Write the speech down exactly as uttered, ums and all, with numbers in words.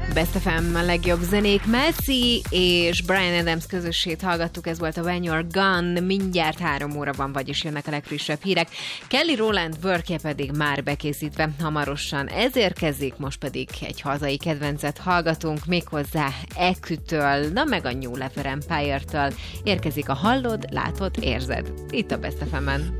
Best ef em a legjobb zenék, Messi és Bryan Adams közösségét hallgattuk, ez volt a When You're Gone, mindjárt három óra van, vagyis jönnek a legfrissebb hírek. Kelly Rowland workje pedig már bekészítve, hamarosan ez érkezik, most pedig egy hazai kedvencet hallgatunk, méghozzá Ekütől, na meg a New Leper Empire-től érkezik a Hallod, Látod, Érzed, itt a Best ef emen.